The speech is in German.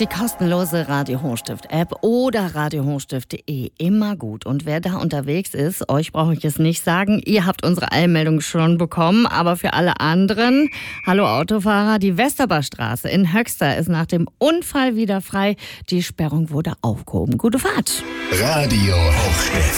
Die kostenlose Radio Hochstift App oder radiohochstift.de, immer gut. Und wer da unterwegs ist, euch brauche ich es nicht sagen, ihr habt unsere Eilmeldung schon bekommen, aber für alle anderen, hallo Autofahrer, die Westerberstraße in Höxter ist nach dem Unfall wieder frei. Die Sperrung wurde aufgehoben. Gute Fahrt. Radio Hochstift.